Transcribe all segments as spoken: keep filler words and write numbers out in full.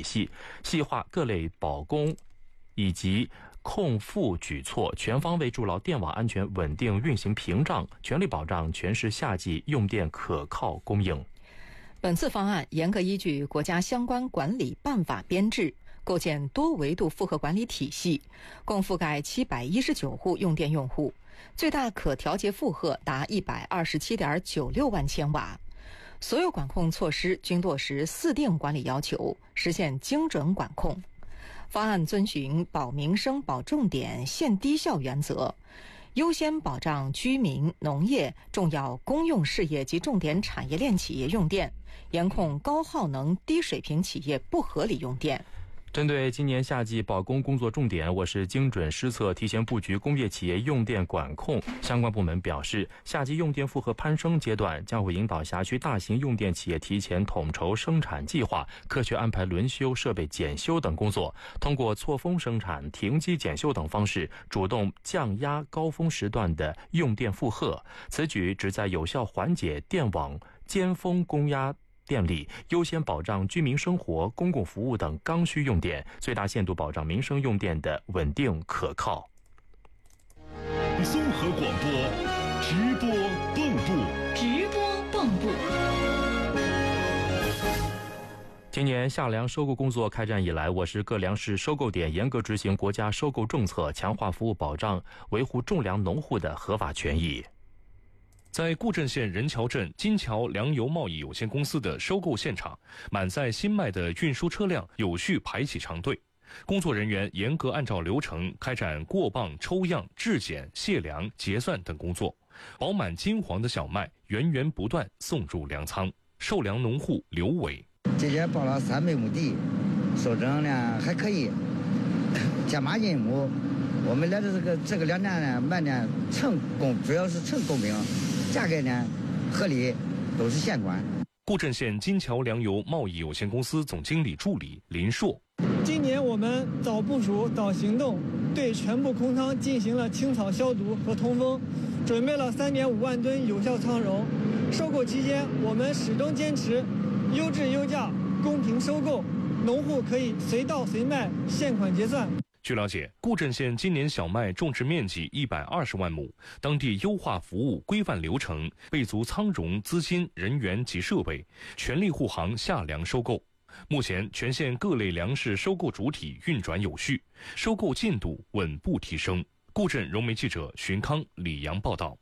系，细化各类保供以及控负举措，全方位筑牢电网安全稳定运行屏障，全力保障全市夏季用电可靠供应。 本次方案严格依据国家相关管理办法编制，构建多维度负荷管理体系，共覆盖七百一十九户用电用户，最大可调节负荷达一百二十七点九六万千瓦。所有管控措施均落实四定管理要求，实现精准管控。方案遵循保民生、保重点、限低效原则，优先保障居民、农业、重要公用事业及重点产业链企业用电，严控高耗能、低水平企业不合理用电。 针对今年夏季保供工作重点，我市精准施策，提前布局工业企业用电管控。相关部门表示，夏季用电负荷攀升阶段，将会引导辖区大型用电企业提前统筹生产计划，科学安排轮休、设备检修等工作，通过错峰生产、停机检修等方式，主动降压高峰时段的用电负荷。此举旨在有效缓解电网尖峰供压电力，优先保障居民生活、公共服务等刚需用电，最大限度保障民生用电的稳定可靠。 综合广播，直播蚌埠， 直播蚌埠。 今年夏粮收购工作开展以来，我市各粮食收购点严格执行国家收购政策，强化服务保障，维护种粮农户的合法权益。 在固镇县任桥镇金桥粮油贸易有限公司的收购现场，满载新麦的运输车辆有序排起长队，工作人员严格按照流程开展过磅、抽样、质检、卸粮、结算等工作，饱满金黄的小麦源源不断送入粮仓。受粮农户刘伟： 今年报了三百亩地，收成呢还可以，千八斤亩。我们来的这个这个粮站呢，卖呢称公，主要是称公平，价格呢合理，都是现管。 固镇县金桥粮油贸易有限公司总经理助理林硕： 今年我们早部署、早行动，对全部空仓进行了清草消毒和通风，准备了三点五万吨有效仓容。收购期间，我们始终坚持优质优价、公平收购，农户可以随到随卖，现款结算。 据了解，固镇县今年小麦种植面积一百二十万亩，当地优化服务、规范流程，备足仓容、资金、人员及设备，全力护航夏粮收购。目前，全县各类粮食收购主体运转有序，收购进度稳步提升。固镇融媒记者荀康、李阳报道。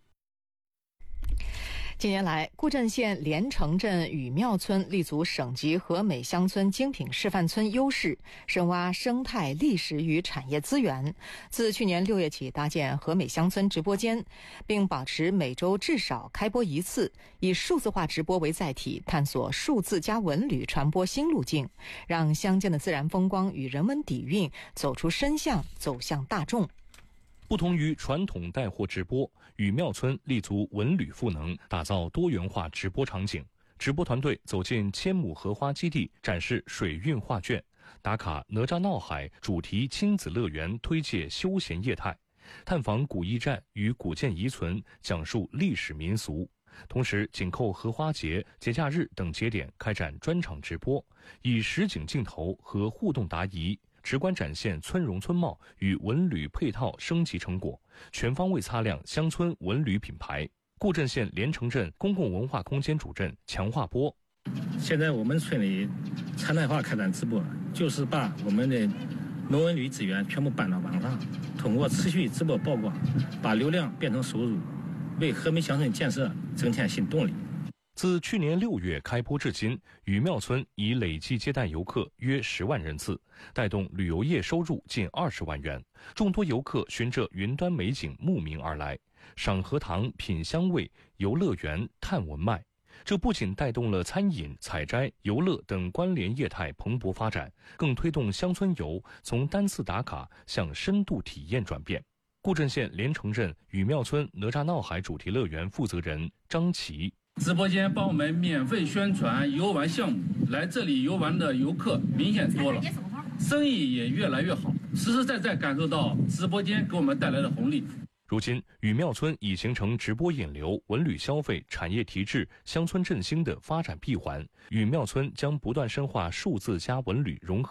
近年来，固镇县连城镇禹庙村立足省级和美乡村精品示范村优势，深挖生态、历史与产业资源。自去年六月起，搭建和美乡村直播间，并保持每周至少开播一次，以数字化直播为载体，探索数字加文旅传播新路径，让乡间的自然风光与人文底蕴走出深巷，走向大众。 不同于传统带货直播，禹庙村立足文旅赋能，打造多元化直播场景。直播团队走进千亩荷花基地，展示水韵画卷，打卡哪吒闹海主题亲子乐园，推介休闲业态，探访古驿站与古建遗存，讲述历史民俗。同时，紧扣荷花节、节假日等节点开展专场直播，以实景镜头和互动答疑，直观展现村容村貌与文旅配套升级成果，全方位擦亮乡村文旅品牌。固镇县连城镇公共文化空间主任强化波： 现在我们村里常态化开展直播，就是把我们的农文旅资源全部搬到网上，通过持续直播曝光，把流量变成收入，为和美乡村建设增添新动力。 自去年六月开播至今，禹庙村已累计接待游客约十万人次，带动旅游业收入近二十万元。众多游客循着云端美景慕名而来，赏荷塘、品香味、游乐园、探文脉。这不仅带动了餐饮、采摘、游乐等关联业态蓬勃发展，更推动乡村游从单次打卡向深度体验转变。固镇县连城镇禹庙村哪吒闹海主题乐园负责人张琪： 直播间帮我们免费宣传游玩项目，来这里游玩的游客明显多了，生意也越来越好，实实在在感受到直播间给我们带来的红利。 如今，禹庙村已形成直播引流、文旅消费、产业提质、乡村振兴的发展闭环。禹庙村将不断深化数字加文旅融合